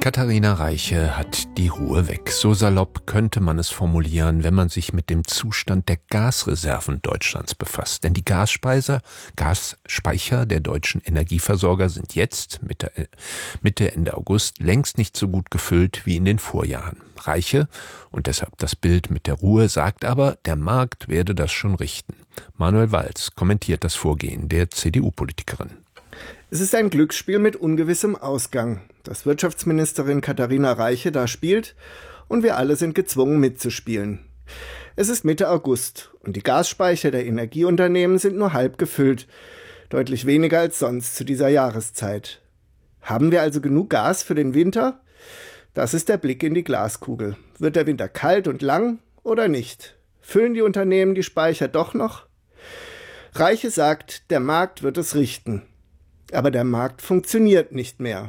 Katharina Reiche hat die Ruhe weg. So salopp könnte man es formulieren, wenn man sich mit dem Zustand der Gasreserven Deutschlands befasst. Denn die Gasspeicher der deutschen Energieversorger sind jetzt, Mitte, Ende August, längst nicht so gut gefüllt wie in den Vorjahren. Reiche, und deshalb das Bild mit der Ruhe, sagt aber, der Markt werde das schon richten. Manuel Walz kommentiert das Vorgehen der CDU-Politikerin. Es ist ein Glücksspiel mit ungewissem Ausgang, das Wirtschaftsministerin Katharina Reiche da spielt, und wir alle sind gezwungen mitzuspielen. Es ist Mitte August und die Gasspeicher der Energieunternehmen sind nur halb gefüllt, deutlich weniger als sonst zu dieser Jahreszeit. Haben wir also genug Gas für den Winter? Das ist der Blick in die Glaskugel. Wird der Winter kalt und lang oder nicht? Füllen die Unternehmen die Speicher doch noch? Reiche sagt, der Markt wird es richten. Aber der Markt funktioniert nicht mehr.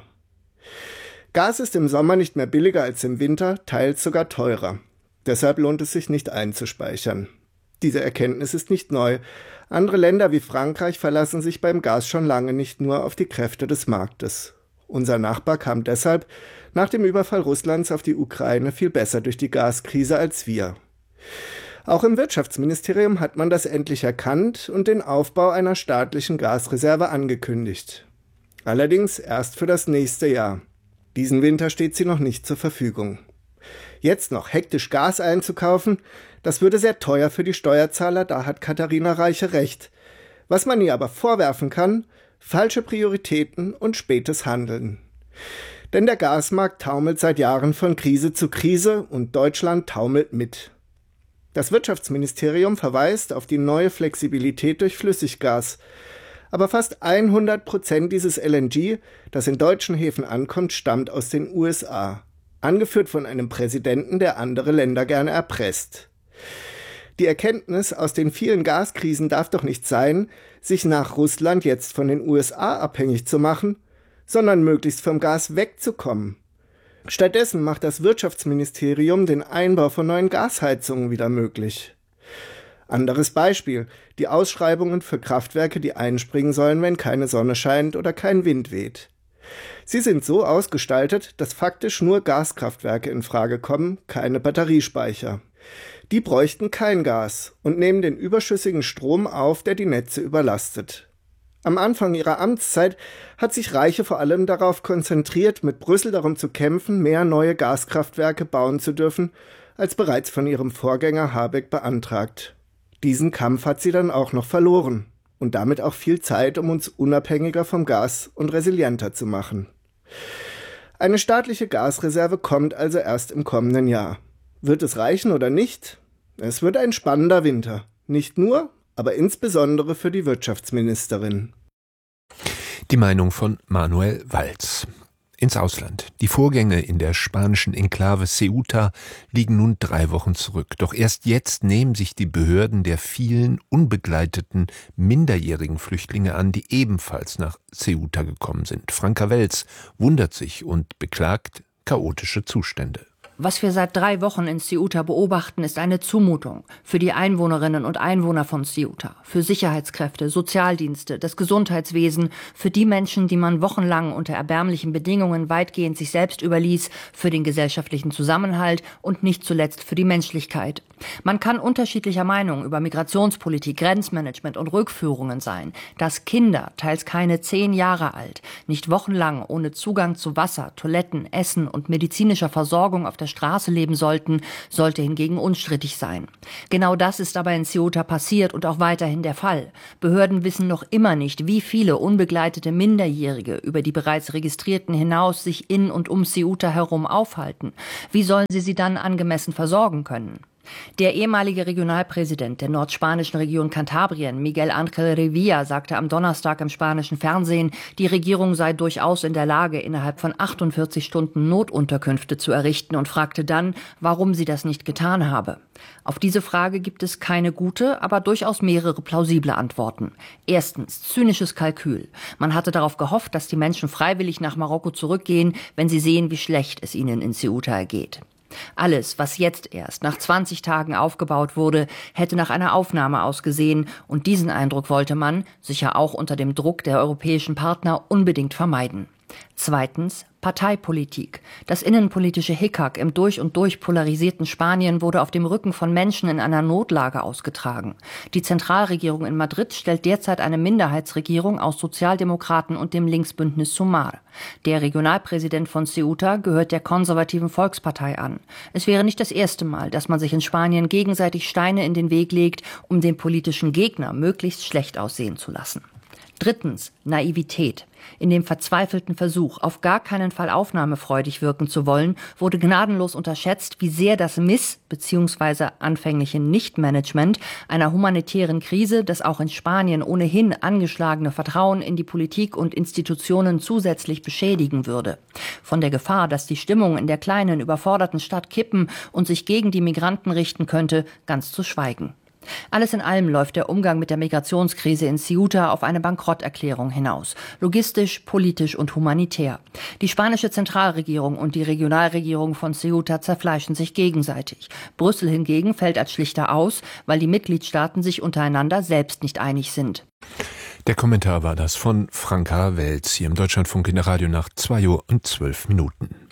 Gas ist im Sommer nicht mehr billiger als im Winter, teils sogar teurer. Deshalb lohnt es sich nicht einzuspeichern. Diese Erkenntnis ist nicht neu. Andere Länder wie Frankreich verlassen sich beim Gas schon lange nicht nur auf die Kräfte des Marktes. Unser Nachbar kam deshalb nach dem Überfall Russlands auf die Ukraine viel besser durch die Gaskrise als wir. Auch im Wirtschaftsministerium hat man das endlich erkannt und den Aufbau einer staatlichen Gasreserve angekündigt. Allerdings erst für das nächste Jahr. Diesen Winter steht sie noch nicht zur Verfügung. Jetzt noch hektisch Gas einzukaufen, das würde sehr teuer für die Steuerzahler, da hat Katharina Reiche recht. Was man ihr aber vorwerfen kann, falsche Prioritäten und spätes Handeln. Denn der Gasmarkt taumelt seit Jahren von Krise zu Krise und Deutschland taumelt mit. Das Wirtschaftsministerium verweist auf die neue Flexibilität durch Flüssiggas. Aber fast 100% dieses LNG, das in deutschen Häfen ankommt, stammt aus den USA. Angeführt von einem Präsidenten, der andere Länder gerne erpresst. Die Erkenntnis aus den vielen Gaskrisen darf doch nicht sein, sich nach Russland jetzt von den USA abhängig zu machen, sondern möglichst vom Gas wegzukommen. Stattdessen macht das Wirtschaftsministerium den Einbau von neuen Gasheizungen wieder möglich. Anderes Beispiel: die Ausschreibungen für Kraftwerke, die einspringen sollen, wenn keine Sonne scheint oder kein Wind weht. Sie sind so ausgestaltet, dass faktisch nur Gaskraftwerke in Frage kommen, keine Batteriespeicher. Die bräuchten kein Gas und nehmen den überschüssigen Strom auf, der die Netze überlastet. Am Anfang ihrer Amtszeit hat sich Reiche vor allem darauf konzentriert, mit Brüssel darum zu kämpfen, mehr neue Gaskraftwerke bauen zu dürfen, als bereits von ihrem Vorgänger Habeck beantragt. Diesen Kampf hat sie dann auch noch verloren und damit auch viel Zeit, um uns unabhängiger vom Gas und resilienter zu machen. Eine staatliche Gasreserve kommt also erst im kommenden Jahr. Wird es reichen oder nicht? Es wird ein spannender Winter. Nicht nur, aber insbesondere für die Wirtschaftsministerin. Die Meinung von Manuel Walz. Ins Ausland. Die Vorgänge in der spanischen Enklave Ceuta liegen nun 3 Wochen zurück. Doch erst jetzt nehmen sich die Behörden der vielen unbegleiteten minderjährigen Flüchtlinge an, die ebenfalls nach Ceuta gekommen sind. Franka Welz wundert sich und beklagt chaotische Zustände. Was wir seit 3 Wochen in Ceuta beobachten, ist eine Zumutung für die Einwohnerinnen und Einwohner von Ceuta, für Sicherheitskräfte, Sozialdienste, das Gesundheitswesen, für die Menschen, die man wochenlang unter erbärmlichen Bedingungen weitgehend sich selbst überließ, für den gesellschaftlichen Zusammenhalt und nicht zuletzt für die Menschlichkeit. Man kann unterschiedlicher Meinung über Migrationspolitik, Grenzmanagement und Rückführungen sein. Dass Kinder, teils keine 10 Jahre alt, nicht wochenlang ohne Zugang zu Wasser, Toiletten, Essen und medizinischer Versorgung auf der Straße leben sollten, sollte hingegen unstrittig sein. Genau das ist aber in Ceuta passiert und auch weiterhin der Fall. Behörden wissen noch immer nicht, wie viele unbegleitete Minderjährige über die bereits Registrierten hinaus sich in und um Ceuta herum aufhalten. Wie sollen sie dann angemessen versorgen können? Der ehemalige Regionalpräsident der nordspanischen Region Kantabrien, Miguel Ángel Revilla, sagte am Donnerstag im spanischen Fernsehen, die Regierung sei durchaus in der Lage, innerhalb von 48 Stunden Notunterkünfte zu errichten und fragte dann, warum sie das nicht getan habe. Auf diese Frage gibt es keine gute, aber durchaus mehrere plausible Antworten. Erstens, zynisches Kalkül. Man hatte darauf gehofft, dass die Menschen freiwillig nach Marokko zurückgehen, wenn sie sehen, wie schlecht es ihnen in Ceuta ergeht. Alles, was jetzt erst nach 20 Tagen aufgebaut wurde, hätte nach einer Aufnahme ausgesehen, und diesen Eindruck wollte man, sicher auch unter dem Druck der europäischen Partner, unbedingt vermeiden. Zweitens Parteipolitik. Das innenpolitische Hickhack im durch und durch polarisierten Spanien wurde auf dem Rücken von Menschen in einer Notlage ausgetragen. Die Zentralregierung in Madrid stellt derzeit eine Minderheitsregierung aus Sozialdemokraten und dem Linksbündnis Sumar. Der Regionalpräsident von Ceuta gehört der konservativen Volkspartei an. Es wäre nicht das erste Mal, dass man sich in Spanien gegenseitig Steine in den Weg legt, um den politischen Gegner möglichst schlecht aussehen zu lassen. Drittens Naivität. In dem verzweifelten Versuch, auf gar keinen Fall aufnahmefreudig wirken zu wollen, wurde gnadenlos unterschätzt, wie sehr das bzw. anfängliche Nichtmanagement einer humanitären Krise das auch in Spanien ohnehin angeschlagene Vertrauen in die Politik und Institutionen zusätzlich beschädigen würde. Von der Gefahr, dass die Stimmung in der kleinen, überforderten Stadt kippen und sich gegen die Migranten richten könnte, ganz zu schweigen. Alles in allem läuft der Umgang mit der Migrationskrise in Ceuta auf eine Bankrotterklärung hinaus. Logistisch, politisch und humanitär. Die spanische Zentralregierung und die Regionalregierung von Ceuta zerfleischen sich gegenseitig. Brüssel hingegen fällt als Schlichter aus, weil die Mitgliedstaaten sich untereinander selbst nicht einig sind. Der Kommentar war das von Franka Welz hier im Deutschlandfunk in der Radionacht 2:12 Uhr.